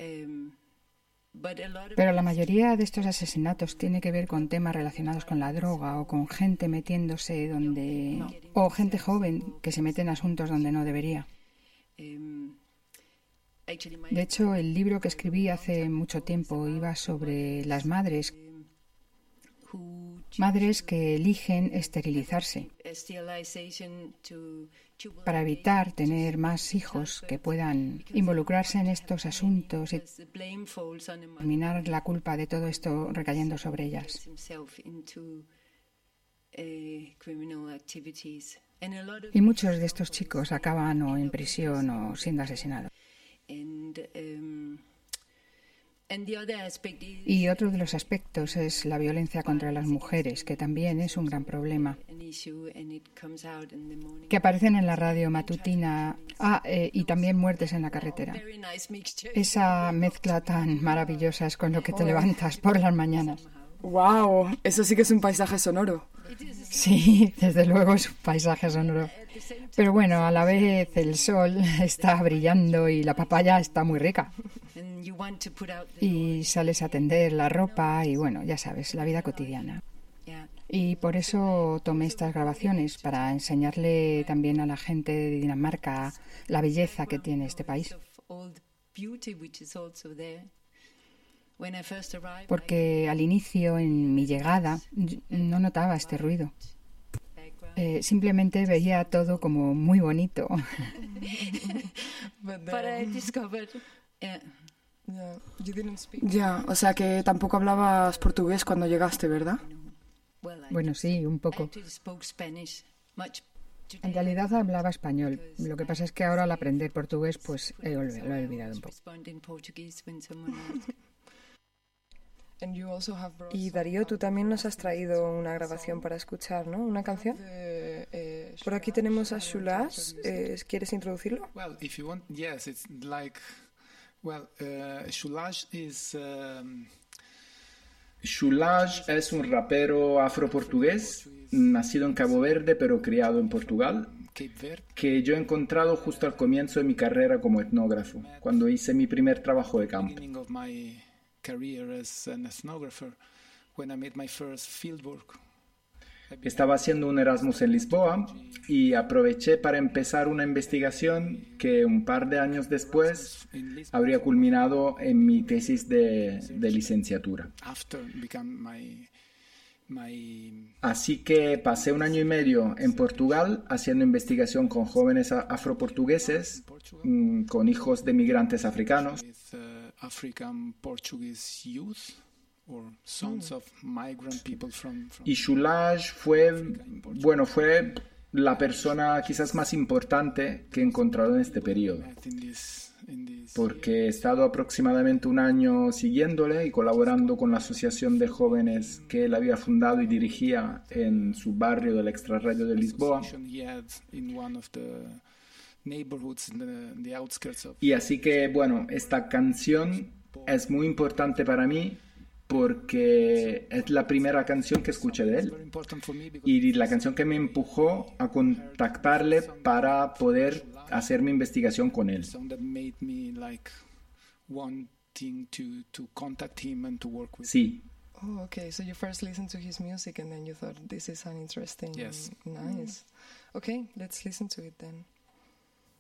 Pero la mayoría de estos asesinatos tiene que ver con temas relacionados con la droga o con gente metiéndose donde... o gente joven que se mete en asuntos donde no debería. De hecho, el libro que escribí hace mucho tiempo iba sobre las madres que eligen esterilizarse para evitar tener más hijos que puedan involucrarse en estos asuntos y terminar la culpa de todo esto recayendo sobre ellas. Y muchos de estos chicos acaban o en prisión o siendo asesinados. Y otro de los aspectos es la violencia contra las mujeres, que también es un gran problema, que aparecen en la radio matutina y también muertes en la carretera. Esa mezcla tan maravillosa es con lo que te levantas por las mañanas. ¡Wow! Eso sí que es un paisaje sonoro. Sí, desde luego es un paisaje sonoro. Pero bueno, a la vez el sol está brillando y la papaya está muy rica. Y sales a tender la ropa y bueno, ya sabes, la vida cotidiana. Y por eso tomé estas grabaciones, para enseñarle también a la gente de Dinamarca la belleza que tiene este país. Porque al inicio, en mi llegada, no notaba este ruido. Simplemente veía todo como muy bonito. Ya, o sea que tampoco hablabas portugués cuando llegaste, ¿verdad? Bueno, sí, un poco. En realidad hablaba español. Lo que pasa es que ahora al aprender portugués, pues lo he olvidado un poco. Y Darío, tú también nos has traído una grabación para escuchar, ¿no? ¿Una canción? Por aquí tenemos a Shulash. ¿Quieres introducirlo? Well, if you want, yes, it's like, Shulash is... Shulash es un rapero afroportugués, nacido en Cabo Verde pero criado en Portugal, que yo he encontrado justo al comienzo de mi carrera como etnógrafo, cuando hice mi primer trabajo de campo. Estaba haciendo un Erasmus en Lisboa y aproveché para empezar una investigación que un par de años después habría culminado en mi tesis de licenciatura. Así que pasé un año y medio en Portugal haciendo investigación con jóvenes afroportugueses, con hijos de migrantes africanos. Y Shulash fue la persona quizás más importante que he encontrado en este periodo, porque he estado aproximadamente un año siguiéndole y colaborando con la asociación de jóvenes que él había fundado y dirigía en su barrio del extrarradio de Lisboa. Y así que, bueno, esta canción es muy importante para mí, porque es la primera canción que escuché de él y la canción que me empujó a contactarle para poder hacer mi investigación con él. Sí. Oh, okay. So you first listened to his music and then you thought this is an interesting, yes. Nice. Okay, let's listen to it then.